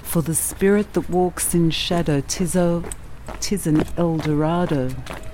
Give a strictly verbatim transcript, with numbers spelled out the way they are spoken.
For the spirit that walks in shadow, 'tis a, 'tis an Eldorado.